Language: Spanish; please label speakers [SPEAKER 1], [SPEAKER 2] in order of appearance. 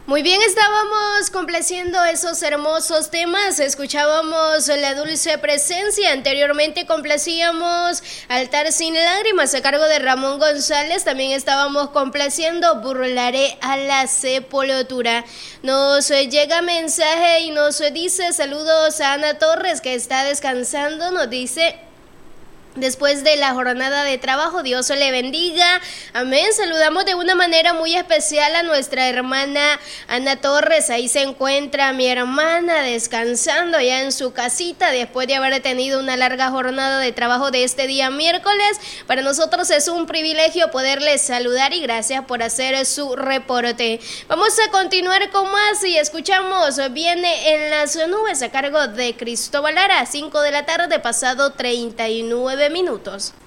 [SPEAKER 1] Muy bien, estábamos complaciendo esos hermosos temas, escuchábamos La Dulce Presencia, anteriormente complacíamos Altar Sin Lágrimas a cargo de Ramón González, también estábamos complaciendo Burlaré a la Sepultura. Nos llega mensaje y nos dice saludos a Ana Torres que está descansando, nos dice: después de la jornada de trabajo, Dios le bendiga. Amén. Saludamos de una manera muy especial a nuestra hermana Ana Torres. Ahí se encuentra mi hermana descansando ya en su casita después de haber tenido una larga jornada de trabajo de este día miércoles. Para nosotros es un privilegio poderles saludar y gracias por hacer su reporte. Vamos a continuar con más y escuchamos Viene en las nubes a cargo de Cristóbal Lara, 5 de la tarde pasado 39 minutos.